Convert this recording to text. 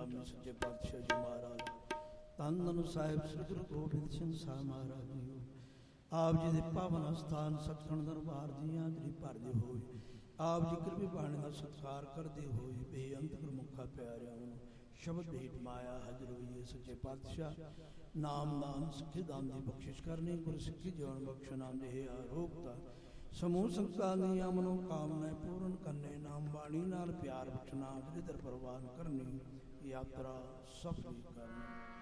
स्वामी सच्चे पातशाह जी महाराज, धन धन साहिब श्री गुरु गोबिंद सिंह साहब महाराज जी, आप जी के पावन स्थान सतखंड दरबार जी हाजरी भरते हुए आप जी कृपा बाणी का सत्कार करते हुए बेअंत गुरमुखा प्यारिया शब्द भेट माया हाजिर होइए। सच्चे पातशाह नाम दान सिक्खी दान की बख्शिश करनी, गुरु सिक्खी जीवन बख्शना जे आरोगता समूह संतां दी मनोकामनाएं पूर्ण करने, नाम बाणी नाल प्यार बचना, दरिद्र प्रवान करनी, यात्रा सफल करनी।